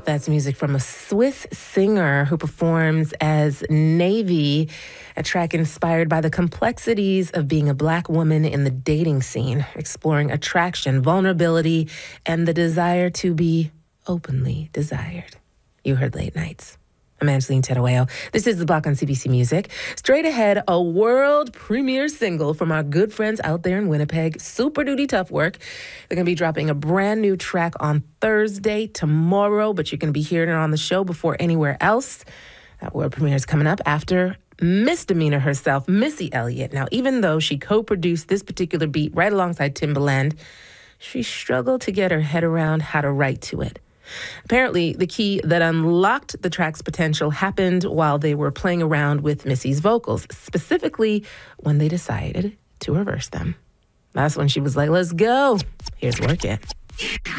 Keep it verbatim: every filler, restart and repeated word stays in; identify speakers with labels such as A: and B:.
A: That's music from a Swiss singer who performs as Navy, a track inspired by the complexities of being a Black woman in the dating scene, exploring attraction, vulnerability, and the desire to be openly desired. You heard Late Nights. I'm Angeline Terueo. This is The Block on C B C Music. Straight ahead, a world premiere single from our good friends out there in Winnipeg, Super Duty Tough Work. They're going to be dropping a brand new track on Thursday, tomorrow, but you're going to be hearing it on the show before anywhere else. That world premiere is coming up after Misdemeanor herself, Missy Elliott. Now, even though she co-produced this particular beat right alongside Timbaland, she struggled to get her head around how to write to it. Apparently, the key that unlocked the track's potential happened while they were playing around with Missy's vocals, specifically when they decided to reverse them. That's when she was like, let's go. Here's Work It.